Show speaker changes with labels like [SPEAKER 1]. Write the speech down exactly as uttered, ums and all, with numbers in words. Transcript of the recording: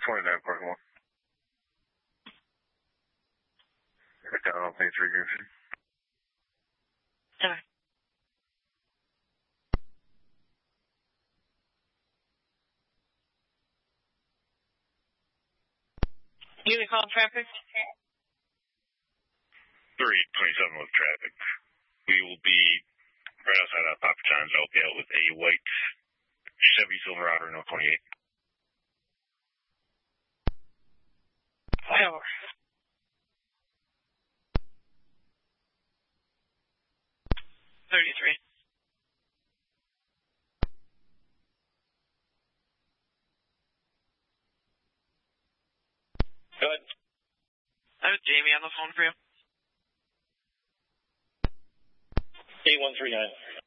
[SPEAKER 1] twenty-nine parking lot. Right down on page three, Griffin.
[SPEAKER 2] Okay. You can call traffic?
[SPEAKER 1] three twenty-seven with traffic. We will be right outside of Papa John's Oakdale with a white Chevy Silverado no twenty-eight.
[SPEAKER 2] Flyover. thirty-three.
[SPEAKER 1] Good.
[SPEAKER 2] I have Jamie on the phone for you.
[SPEAKER 1] eight one three nine.